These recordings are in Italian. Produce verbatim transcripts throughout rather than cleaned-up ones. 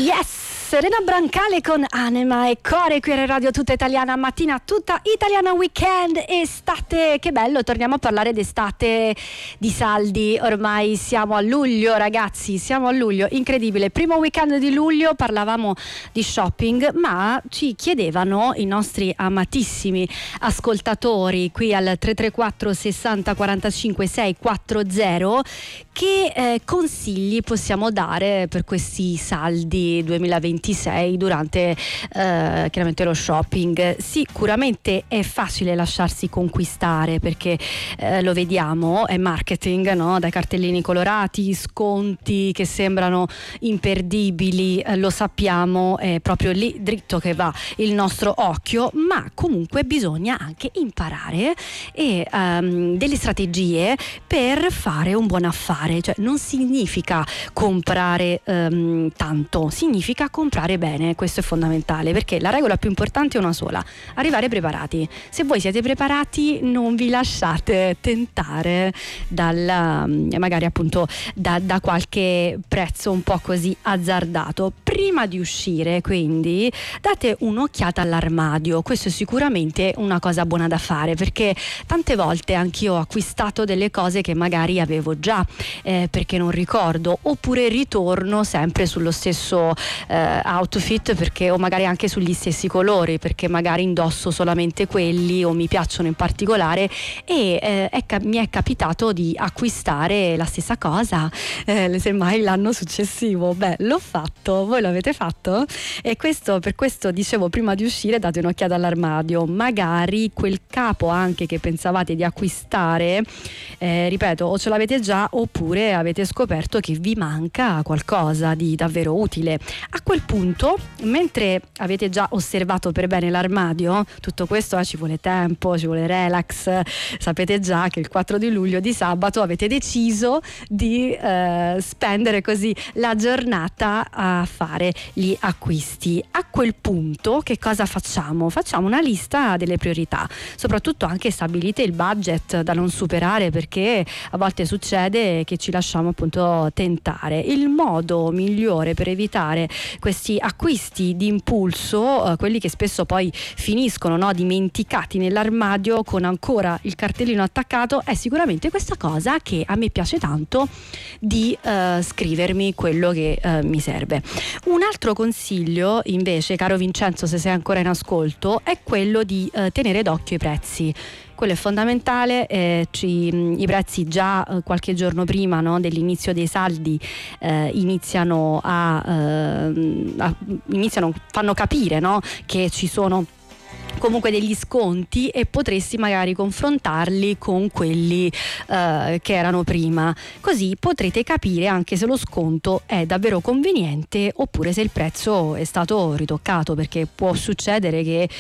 Yes! Serena Brancale con Anima e Core qui a Radio Tutta Italiana, mattina tutta italiana, weekend, estate, che bello, torniamo a parlare d'estate, di saldi, ormai siamo a luglio ragazzi, siamo a luglio, incredibile, primo weekend di luglio, parlavamo di shopping, ma ci chiedevano i nostri amatissimi ascoltatori qui al tre tre quattro sessanta quarantacinque seicentoquaranta che eh, consigli possiamo dare per questi saldi duemilaventisei durante eh, chiaramente lo shopping. Sicuramente è facile lasciarsi conquistare perché eh, lo vediamo, è marketing, no? Dai cartellini colorati, sconti che sembrano imperdibili, eh, lo sappiamo, è proprio lì dritto che va il nostro occhio, ma comunque bisogna anche imparare e um, delle strategie per fare un buon affare. Cioè non significa comprare um, tanto, significa comprare bene, questo è fondamentale, perché la regola più importante è una sola: arrivare preparati. Se voi siete preparati non vi lasciate tentare dal magari appunto da, da qualche prezzo un po' così azzardato. Prima di uscire quindi date un'occhiata all'armadio, questo è sicuramente una cosa buona da fare, perché tante volte anch'io ho acquistato delle cose che magari avevo già Eh, perché non ricordo, oppure ritorno sempre sullo stesso eh, outfit perché, o magari anche sugli stessi colori, perché magari indosso solamente quelli o mi piacciono in particolare e eh, è, mi è capitato di acquistare la stessa cosa eh, semmai l'anno successivo. Beh, l'ho fatto, voi l'avete fatto? E questo, per questo dicevo, prima di uscire date un'occhiata all'armadio, magari quel capo anche che pensavate di acquistare eh, ripeto, o ce l'avete già oppure avete scoperto che vi manca qualcosa di davvero utile. A quel punto, mentre avete già osservato per bene l'armadio, tutto questo eh, ci vuole tempo, ci vuole relax, sapete già che il quattro di luglio di sabato avete deciso di eh, spendere così la giornata a fare gli acquisti. A quel punto che cosa facciamo? Facciamo una lista delle priorità, soprattutto anche stabilite il budget da non superare, perché a volte succede che ci lasciamo appunto tentare. Il modo migliore per evitare questi acquisti di impulso, eh, quelli che spesso poi finiscono no, dimenticati nell'armadio con ancora il cartellino attaccato, è sicuramente questa cosa che a me piace tanto di eh, scrivermi quello che eh, mi serve. Un altro consiglio invece, caro Vincenzo, se sei ancora in ascolto, è quello di eh, tenere d'occhio i prezzi. Quello è fondamentale, eh, ci, i prezzi già eh, qualche giorno prima no, dell'inizio dei saldi eh, iniziano a, eh, a iniziano, fanno capire no, che ci sono comunque degli sconti e potresti magari confrontarli con quelli eh, che erano prima, così potrete capire anche se lo sconto è davvero conveniente oppure se il prezzo è stato ritoccato, perché può succedere che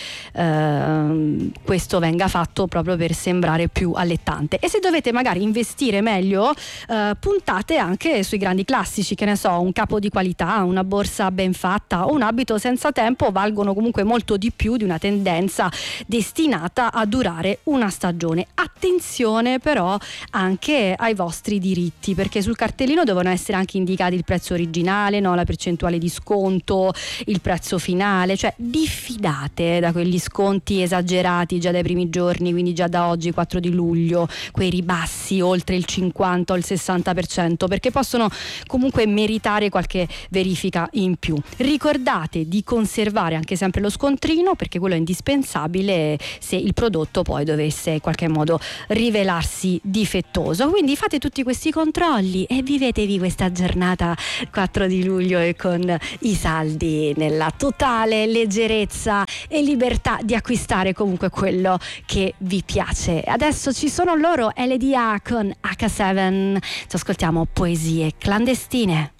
eh, questo venga fatto proprio per sembrare più allettante. E se dovete magari investire meglio, eh, puntate anche sui grandi classici, che ne so, un capo di qualità, una borsa ben fatta o un abito senza tempo valgono comunque molto di più di una tendenza destinata a durare una stagione. Attenzione però anche ai vostri diritti, perché sul cartellino devono essere anche indicati il prezzo originale, no? La percentuale di sconto, il prezzo finale, cioè diffidate da quegli sconti esagerati già dai primi giorni, quindi già da oggi quattro di luglio, quei ribassi oltre il cinquanta o il sessanta per cento, perché possono comunque meritare qualche verifica in più. Ricordate di conservare anche sempre lo scontrino, perché quello è indispensabile se il prodotto poi dovesse in qualche modo rivelarsi difettoso. Quindi fate tutti questi controlli e vivetevi questa giornata quattro di luglio e con i saldi nella totale leggerezza e libertà di acquistare comunque quello che vi piace. Adesso ci sono loro, L D A con acca sette, ci ascoltiamo Poesie clandestine.